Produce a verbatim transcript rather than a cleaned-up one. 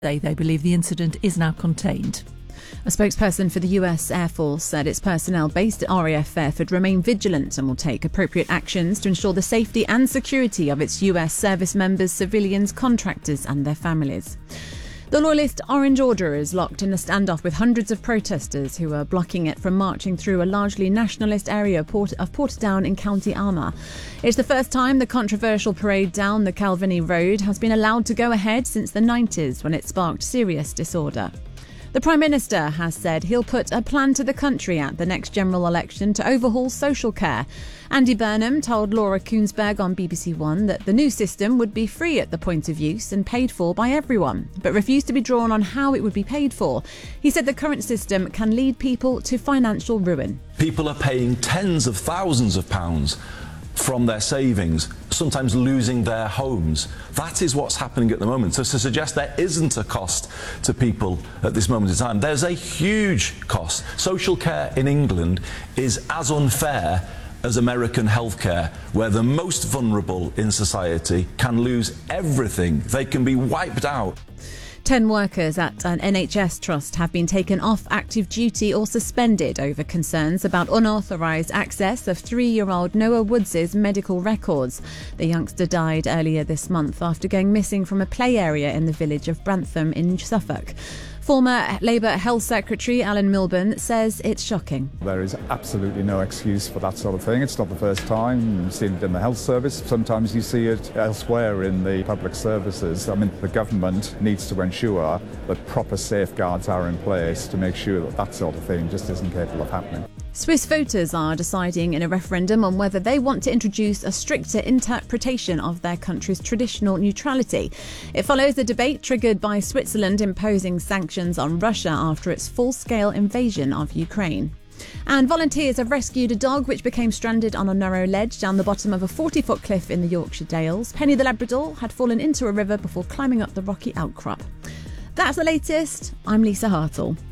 They, they believe the incident is now contained. A spokesperson for the U S Air Force said its personnel based at R A F Fairford remain vigilant and will take appropriate actions to ensure the safety and security of its U S service members, civilians, contractors and their families. The Loyalist Orange Order is locked in a standoff with hundreds of protesters who are blocking it from marching through a largely nationalist area of Portadown in County Armagh. It's the first time the controversial parade down the Calviny Road has been allowed to go ahead since the nineties, when it sparked serious disorder. The Prime Minister has said he'll put a plan to the country at the next general election to overhaul social care. Andy Burnham told Laura Kuenssberg on B B C One that the new system would be free at the point of use and paid for by everyone, but refused to be drawn on how it would be paid for. He said the current system can lead people to financial ruin. People are paying tens of thousands of pounds from their savings, sometimes losing their homes. That is what's happening at the moment. So to suggest there isn't a cost to people at this moment in time, there's a huge cost. Social care in England is as unfair as American healthcare, where the most vulnerable in society can lose everything. They can be wiped out. Ten workers at an N H S trust have been taken off active duty or suspended over concerns about unauthorised access of three-year-old Noah Woods' medical records. The youngster died earlier this month after going missing from a play area in the village of Brantham in Suffolk. Former Labour Health Secretary Alan Milburn says it's shocking. There is absolutely no excuse for that sort of thing. It's not the first time. You've seen it in the health service. Sometimes you see it elsewhere in the public services. I mean, the government needs to ensure that proper safeguards are in place to make sure that that sort of thing just isn't capable of happening. Swiss voters are deciding in a referendum on whether they want to introduce a stricter interpretation of their country's traditional neutrality. It follows a debate triggered by Switzerland imposing sanctions on Russia after its full-scale invasion of Ukraine. And volunteers have rescued a dog which became stranded on a narrow ledge down the bottom of a forty-foot cliff in the Yorkshire Dales. Penny the Labrador had fallen into a river before climbing up the rocky outcrop. That's the latest. I'm Lisa Hartle.